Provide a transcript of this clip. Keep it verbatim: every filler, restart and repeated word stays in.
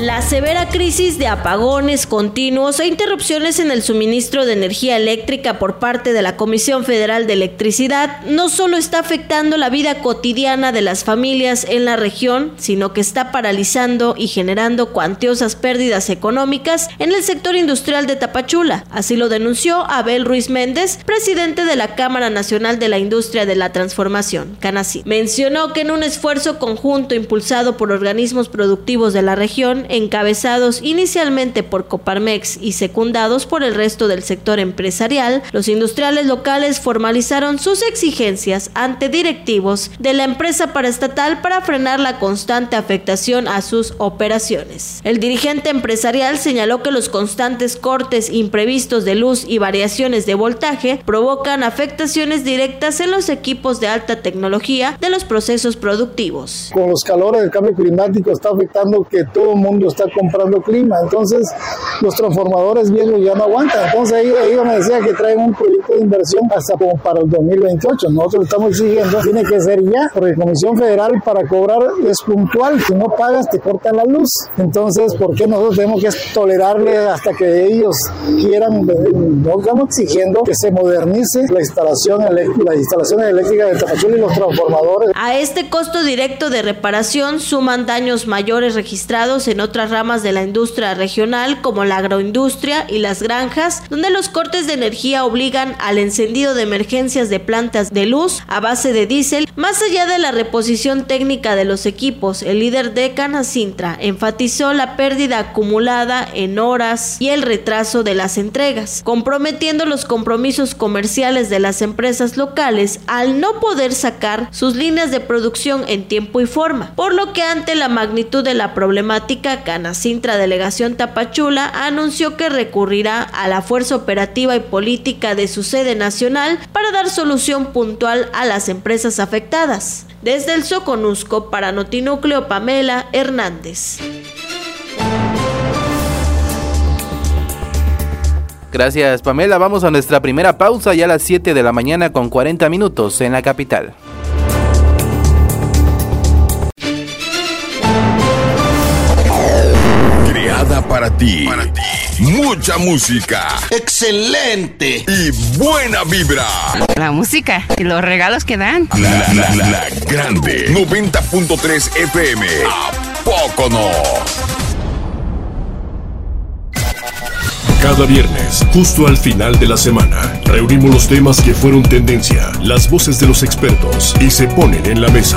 La severa crisis de apagones continuos e interrupciones en el suministro de energía eléctrica por parte de la Comisión Federal de Electricidad no solo está afectando la vida cotidiana de las familias en la región, sino que está paralizando y generando cuantiosas pérdidas económicas en el sector industrial de Tapachula. Así lo denunció Abel Ruiz Méndez, presidente de la Cámara Nacional de la Industria de la Transformación, CANACIT. Mencionó que en un esfuerzo conjunto impulsado por organismos productivos de la región, encabezados inicialmente por Coparmex y secundados por el resto del sector empresarial, los industriales locales formalizaron sus exigencias ante directivos de la empresa paraestatal para frenar la constante afectación a sus operaciones. El dirigente empresarial señaló que los constantes cortes imprevistos de luz y variaciones de voltaje provocan afectaciones directas en los equipos de alta tecnología de los procesos productivos. Con los calores del cambio climático está afectando que todo el mundo está comprando clima, entonces los transformadores viejos ya no aguantan. Entonces ahí, ellos me decían que traen un proyecto de inversión hasta como para el dos mil veintiocho. Nosotros estamos exigiendo, tiene que ser ya, porque la Comisión Federal para cobrar es puntual, si no pagas te cortan la luz. Entonces, ¿por qué nosotros tenemos que tolerarle hasta que ellos quieran? No estamos exigiendo que se modernice la instalación eléctrica, las instalaciones eléctricas de Tapachula y los transformadores. A este costo directo de reparación suman daños mayores registrados en otras ramas de la industria regional, como la agroindustria y las granjas, donde los cortes de energía obligan al encendido de emergencias de plantas de luz a base de diésel. Más allá de la reposición técnica de los equipos, el líder de Canacintra enfatizó la pérdida acumulada en horas y el retraso de las entregas, comprometiendo los compromisos comerciales de las empresas locales al no poder sacar sus líneas de producción en tiempo y forma, por lo que ante la magnitud de la problemática, Canacintra Delegación Tapachula anunció que recurrirá a la fuerza operativa y política de su sede nacional para dar solución puntual a las empresas afectadas. Desde el Soconusco, para Notinúcleo, Pamela Hernández. Gracias, Pamela. Vamos a nuestra primera pausa, ya a las siete de la mañana con cuarenta minutos en la capital. Creada para ti. Para ti. Mucha música. ¡Excelente! Y buena vibra. La música y los regalos que dan. La, la, la, la grande. noventa punto tres F M. ¿A poco no? Cada viernes, justo al final de la semana, reunimos los temas que fueron tendencia, las voces de los expertos y se ponen en la mesa.